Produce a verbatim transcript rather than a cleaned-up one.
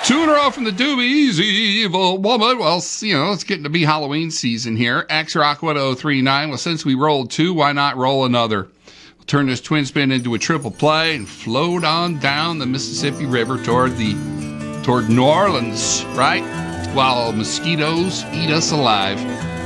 Two in a row from the Doobies, Evil Woman. Well, you know, it's getting to be Halloween season here. X-Rock one oh three nine. Well, since we rolled two, why not roll another? We'll turn this twin spin into a triple play and float on down the Mississippi River toward the toward New Orleans, right? While mosquitoes eat us alive.